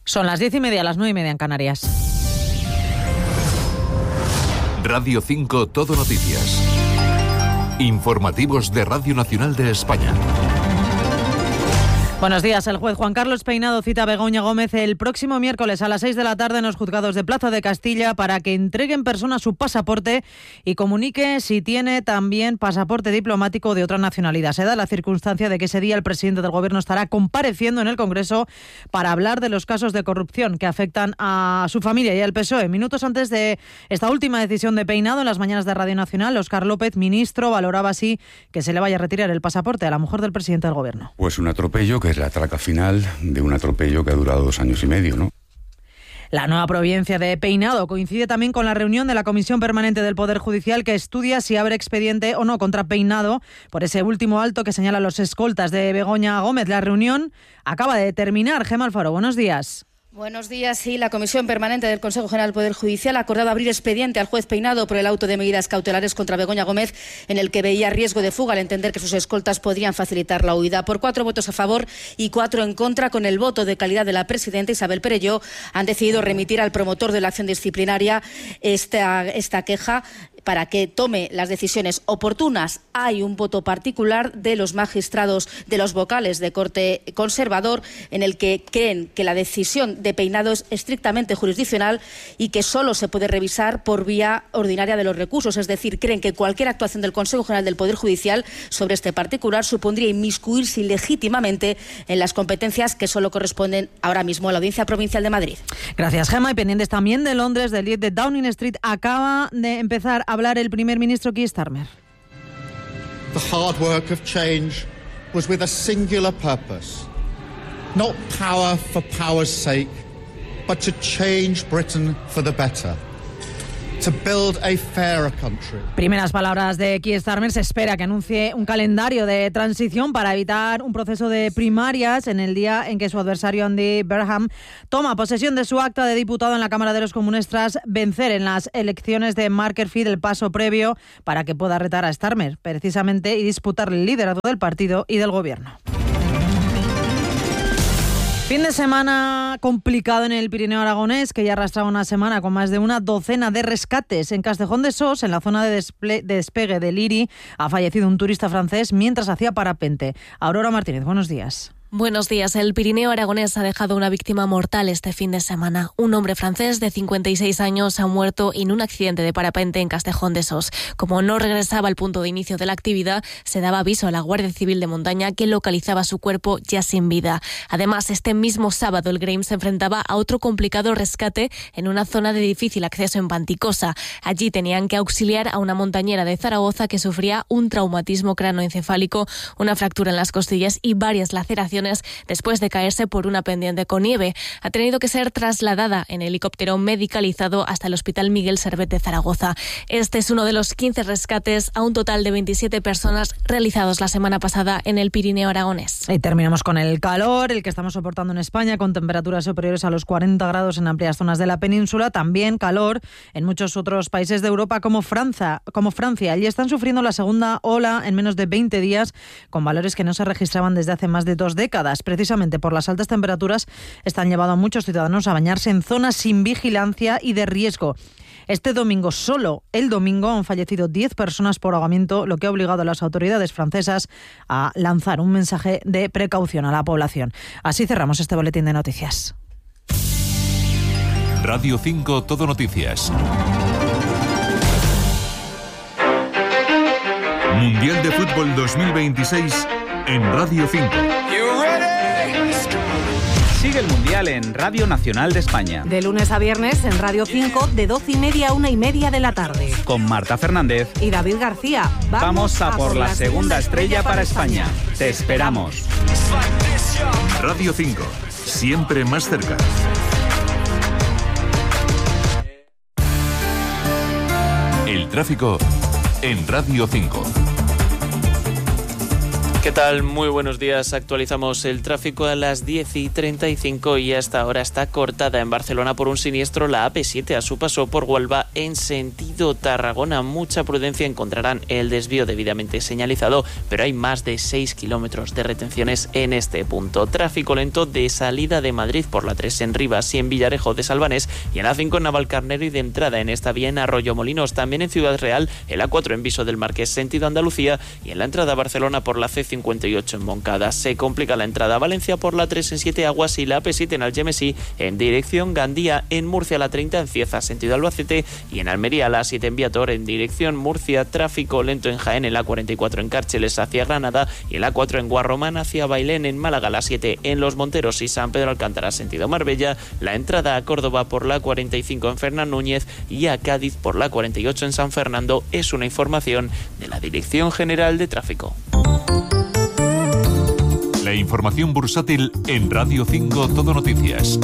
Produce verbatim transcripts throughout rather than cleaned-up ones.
Son las diez y media, las nueve y media en Canarias. Radio cinco Todo Noticias. Informativos de Radio Nacional de España. Buenos días. El juez Juan Carlos Peinado cita a Begoña Gómez el próximo miércoles a las seis de la tarde en los juzgados de Plaza de Castilla para que entregue en persona su pasaporte y comunique si tiene también pasaporte diplomático de otra nacionalidad. Se da la circunstancia de que ese día el presidente del Gobierno estará compareciendo en el Congreso para hablar de los casos de corrupción que afectan a su familia y al P S O E. Minutos antes de esta última decisión de Peinado, en las mañanas de Radio Nacional, Óscar López, ministro, valoraba así que se le vaya a retirar el pasaporte a la mujer del presidente del Gobierno. Pues un atropello que es la traca final de un atropello que ha durado dos años y medio, ¿no? La nueva providencia de Peinado coincide también con la reunión de la Comisión Permanente del Poder Judicial que estudia si abre expediente o no contra Peinado por ese último alto que señala los escoltas de Begoña Gómez. La reunión acaba de terminar. Gemma Alfaro, buenos días. Buenos días. Sí, la Comisión Permanente del Consejo General del Poder Judicial ha acordado abrir expediente al juez Peinado por el auto de medidas cautelares contra Begoña Gómez, en el que veía riesgo de fuga al entender que sus escoltas podrían facilitar la huida. Por cuatro votos a favor y cuatro en contra, con el voto de calidad de la presidenta Isabel Perelló, han decidido remitir al promotor de la acción disciplinaria esta, esta queja para que tome las decisiones oportunas. Hay un voto particular de los magistrados, de los vocales de corte conservador, en el que creen que la decisión de Peinado es estrictamente jurisdiccional y que solo se puede revisar por vía ordinaria de los recursos. Es decir, creen que cualquier actuación del Consejo General del Poder Judicial sobre este particular supondría inmiscuirse ilegítimamente en las competencias que solo corresponden ahora mismo a la Audiencia Provincial de Madrid. Gracias, Gemma. Y pendientes también de Londres, del diez de Downing Street, acaba de empezar a hablar el primer ministro Keir Starmer. The hard work of change was with a singular purpose. Not power for power's sake, but to change Britain for the better. To build a fairer country. Primeras palabras de Keir Starmer. Se espera que anuncie un calendario de transición para evitar un proceso de primarias en el día en que su adversario Andy Burnham toma posesión de su acta de diputado en la Cámara de los Comunes tras vencer en las elecciones de Makerfield, el paso previo para que pueda retar a Starmer, precisamente, y disputar el liderazgo del partido y del gobierno. Fin de semana complicado en el Pirineo aragonés, que ya arrastraba una semana con más de una docena de rescates. En Castejón de Sos, en la zona de, desple- de despegue del Liri, ha fallecido un turista francés mientras hacía parapente. Aurora Martínez, buenos días. Buenos días. El Pirineo aragonés ha dejado una víctima mortal este fin de semana. Un hombre francés de cincuenta y seis años ha muerto en un accidente de parapente en Castejón de Sos. Como no regresaba al punto de inicio de la actividad, se daba aviso a la Guardia Civil de Montaña, que localizaba su cuerpo ya sin vida. Además, este mismo sábado el Grame se enfrentaba a otro complicado rescate en una zona de difícil acceso en Panticosa. Allí tenían que auxiliar a una montañera de Zaragoza que sufría un traumatismo cranoencefálico, una fractura en las costillas y varias laceraciones después de caerse por una pendiente con nieve. Ha tenido que ser trasladada en helicóptero medicalizado hasta el Hospital Miguel Servet de Zaragoza. Este es uno de los quince rescates a un total de veintisiete personas realizados la semana pasada en el Pirineo aragonés. Y terminamos con el calor, el que estamos soportando en España, con temperaturas superiores a los cuarenta grados en amplias zonas de la península. También calor en muchos otros países de Europa como Francia. Como Francia. Allí están sufriendo la segunda ola en menos de veinte días, con valores que no se registraban desde hace más de dos décadas. Precisamente por las altas temperaturas están llevando a muchos ciudadanos a bañarse en zonas sin vigilancia y de riesgo. Este domingo, solo el domingo, han fallecido diez personas por ahogamiento, lo que ha obligado a las autoridades francesas a lanzar un mensaje de precaución a la población. Así cerramos este boletín de noticias. Radio cinco Todo Noticias. Mundial de Fútbol dos mil veintiséis en Radio cinco. Sigue el Mundial en Radio Nacional de España. De lunes a viernes en Radio cinco, de doce y media a una y media de la tarde. Con Marta Fernández y David García. Vamos, Vamos a, a por la segunda estrella para España. España. Te esperamos. Radio cinco, siempre más cerca. El tráfico en Radio cinco. ¿Qué tal? Muy buenos días. Actualizamos el tráfico a las diez y treinta y cinco y hasta ahora está cortada en Barcelona por un siniestro la A P siete a su paso por Huelva en sentido Tarragona. Mucha prudencia, encontrarán el desvío debidamente señalizado, pero hay más de seis kilómetros de retenciones en este punto. Tráfico lento de salida de Madrid por la tres en Rivas y en Villarejo de Salvanés y en la cinco en Navalcarnero y de entrada en esta vía en Arroyomolinos. También en Ciudad Real, en la cuatro en Viso del Marqués sentido Andalucía y en la entrada a Barcelona por la C cincuenta y ocho en Moncada. Se complica la entrada a Valencia por la tres en Siete Aguas y la A P siete en Algemesí en dirección Gandía. En Murcia la treinta en Cieza sentido Albacete y en Almería la siete en Viator en dirección Murcia. Tráfico lento en Jaén en la cuarenta y cuatro en Cárceles hacia Granada y en la cuatro en Guarromán hacia Bailén. En Málaga la siete en Los Monteros y San Pedro Alcántara sentido Marbella. La entrada a Córdoba por la cuarenta y cinco en Fernán Núñez y a Cádiz por la cuarenta y ocho en San Fernando. Es una información de la Dirección General de Tráfico. La información bursátil en Radio cinco Todo Noticias.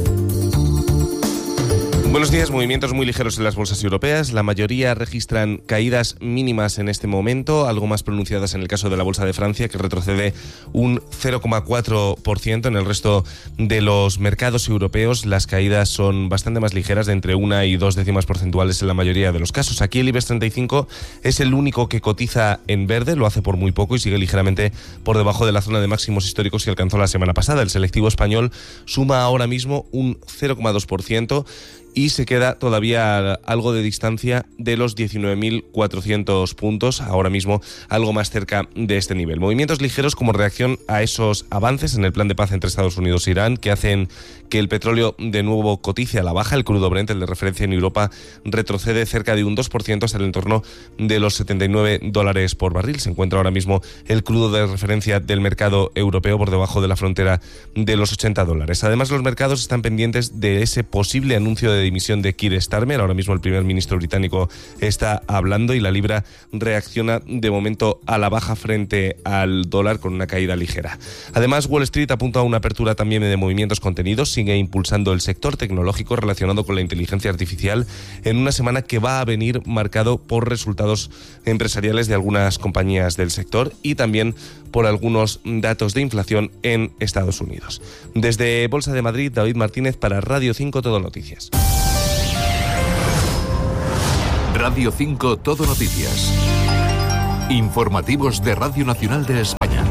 Buenos días. Movimientos muy ligeros en las bolsas europeas. La mayoría registran caídas mínimas en este momento, algo más pronunciadas en el caso de la bolsa de Francia, que retrocede un cero coma cuatro por ciento. En el resto de los mercados europeos las caídas son bastante más ligeras, de entre una y dos décimas porcentuales en la mayoría de los casos. Aquí el IBEX treinta y cinco es el único que cotiza en verde, lo hace por muy poco y sigue ligeramente por debajo de la zona de máximos históricos que alcanzó la semana pasada. El selectivo español suma ahora mismo un cero coma dos por ciento y se queda todavía algo de distancia de los diecinueve mil cuatrocientos puntos, ahora mismo algo más cerca de este nivel. Movimientos ligeros como reacción a esos avances en el plan de paz entre Estados Unidos e Irán, que hacen que el petróleo de nuevo cotice a la baja. El crudo Brent, el de referencia en Europa, retrocede cerca de un dos por ciento hasta el entorno de los setenta y nueve dólares por barril. Se encuentra ahora mismo el crudo de referencia del mercado europeo por debajo de la frontera de los ochenta dólares. Además, los mercados están pendientes de ese posible anuncio de dimisión de Keir Starmer. Ahora mismo el primer ministro británico está hablando y la libra reacciona de momento a la baja frente al dólar con una caída ligera. Además, Wall Street apunta a una apertura también de movimientos contenidos. Sigue impulsando el sector tecnológico relacionado con la inteligencia artificial en una semana que va a venir marcado por resultados empresariales de algunas compañías del sector y también por algunos datos de inflación en Estados Unidos. Desde Bolsa de Madrid, David Martínez para Radio cinco Todo Noticias. Radio cinco Todo Noticias. Informativos de Radio Nacional de España.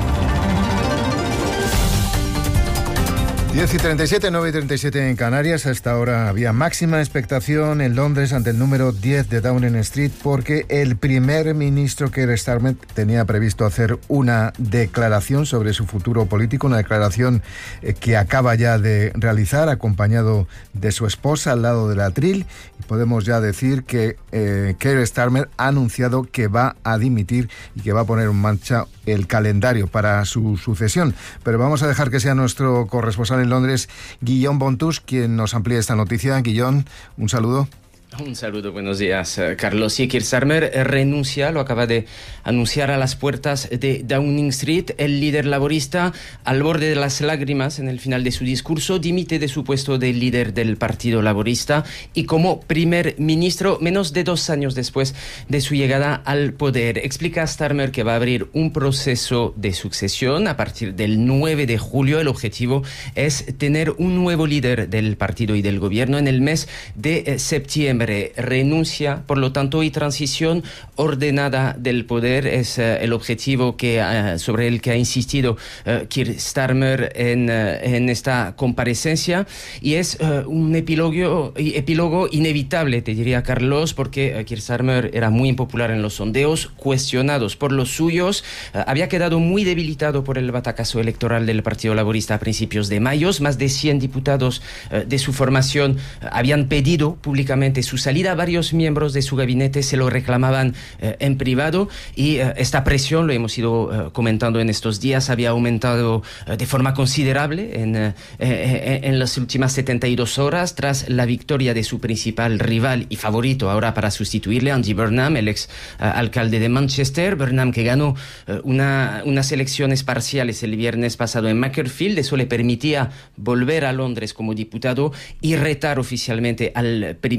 diez y treinta y siete, nueve y treinta y siete en Canarias. A esta hora había máxima expectación en Londres ante el número diez de Downing Street porque el primer ministro Keir Starmer tenía previsto hacer una declaración sobre su futuro político, una declaración que acaba ya de realizar acompañado de su esposa al lado del atril. Y podemos ya decir que eh, Keir Starmer ha anunciado que va a dimitir y que va a poner en marcha el calendario para su sucesión. Pero vamos a dejar que sea nuestro corresponsal en Londres, Guillaume Bontus, quien nos amplíe esta noticia. Guillaume, un saludo. Un saludo, buenos días, Carlos. Sí, Keir Starmer renuncia, lo acaba de anunciar a las puertas de Downing Street. El líder laborista, al borde de las lágrimas en el final de su discurso, dimite de su puesto de líder del Partido Laborista y como primer ministro menos de dos años después de su llegada al poder. Explica Starmer que va a abrir un proceso de sucesión a partir del nueve de julio. El objetivo es tener un nuevo líder del partido y del gobierno en el mes de septiembre. Renuncia, por lo tanto, y transición ordenada del poder es uh, el objetivo que, uh, sobre el que ha insistido uh, Keir Starmer en, uh, en esta comparecencia, y es uh, un epílogo, epílogo inevitable, te diría, Carlos, porque uh, Keir Starmer era muy impopular en los sondeos, cuestionados por los suyos, uh, había quedado muy debilitado por el batacazo electoral del Partido Laborista a principios de mayo. Más de cien diputados uh, de su formación uh, habían pedido públicamente su salida. Varios miembros de su gabinete se lo reclamaban eh, en privado y eh, esta presión, lo hemos ido eh, comentando en estos días, había aumentado eh, de forma considerable en, eh, eh, en las últimas setenta y dos horas tras la victoria de su principal rival y favorito ahora para sustituirle, Andy Burnham, el ex eh, alcalde de Manchester. Burnham, que ganó eh, una, unas elecciones parciales el viernes pasado en Macclesfield. Eso le permitía volver a Londres como diputado y retar oficialmente al primer ministro.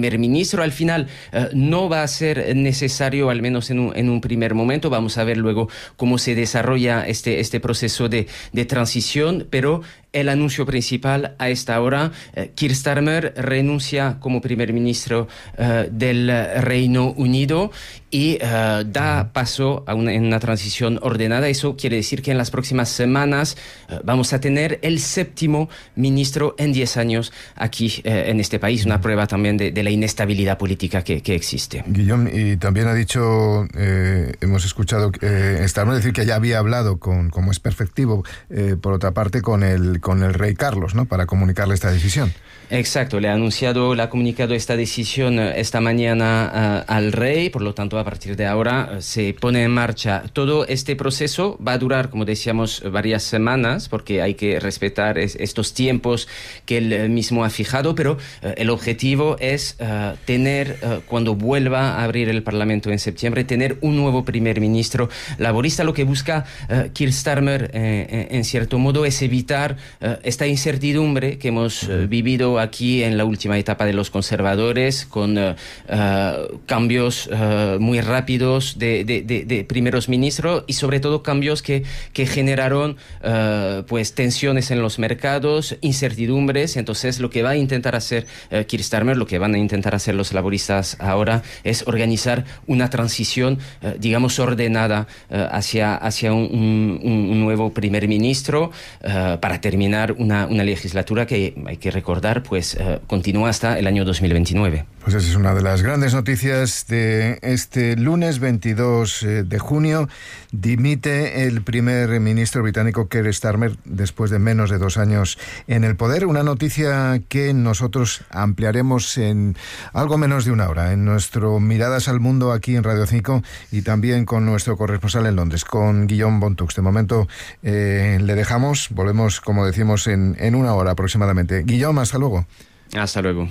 ministro. Al final eh, no va a ser necesario, al menos en un, en un primer momento. Vamos a ver luego cómo se desarrolla este, este proceso de, de transición, pero el anuncio principal a esta hora, eh, Keir Starmer renuncia como primer ministro eh, del Reino Unido y eh, da paso a una, en una transición ordenada. Eso quiere decir que en las próximas semanas eh, vamos a tener el séptimo ministro en diez años aquí eh, en este país, una prueba también de, de la inestabilidad política que, que existe. Guillaume, y también ha dicho, eh, hemos escuchado eh, Starmer decir que ya había hablado, con, como es perfectivo, eh, por otra parte, con el con el rey Carlos, ¿no?, para comunicarle esta decisión. Exacto, le ha anunciado, le ha comunicado esta decisión esta mañana uh, al rey, por lo tanto a partir de ahora uh, se pone en marcha todo este proceso. Va a durar, como decíamos, varias semanas porque hay que respetar es, estos tiempos que él mismo ha fijado, pero uh, el objetivo es uh, tener, uh, cuando vuelva a abrir el Parlamento en septiembre, tener un nuevo primer ministro laborista. Lo que busca uh, Keir Starmer eh, en cierto modo es evitar uh, esta incertidumbre que hemos uh, vivido aquí en la última etapa de los conservadores, con uh, uh, cambios uh, muy rápidos de, de, de, de primeros ministros y sobre todo cambios que, que generaron uh, pues tensiones en los mercados, incertidumbres. Entonces lo que va a intentar hacer uh, Keir Starmer, lo que van a intentar hacer los laboristas ahora es organizar una transición uh, digamos ordenada uh, hacia, hacia un, un, un nuevo primer ministro uh, para terminar una, una legislatura que hay que recordar pues uh, continúa hasta el año dos mil veintinueve. Pues esa es una de las grandes noticias de este lunes veintidós de junio. Dimite el primer ministro británico Keir Starmer después de menos de dos años en el poder. Una noticia que nosotros ampliaremos en algo menos de una hora en nuestro Miradas al Mundo aquí en Radio cinco y también con nuestro corresponsal en Londres, con Guillaume Bontux. De momento eh, le dejamos, volvemos como decimos en, en una hora aproximadamente. Guillaume, hasta luego. Hasta luego.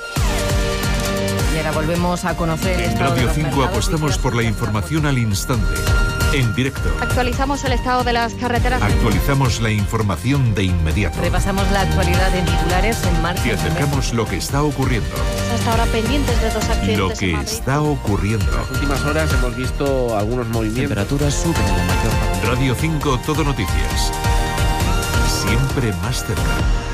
Y ahora volvemos a conocer el estado Radio de los cinco mercados apostamos por la información al instante, en directo. Actualizamos el estado de las carreteras. Actualizamos la información de inmediato. Repasamos la actualidad en titulares en marcha. Y acercamos lo que está ocurriendo. Hasta ahora pendientes de dos accidentes. Lo que está ocurriendo. En las últimas horas hemos visto algunos movimientos. Temperaturas suben en la mayor parte. Radio cinco, Todo Noticias. Siempre más cerca.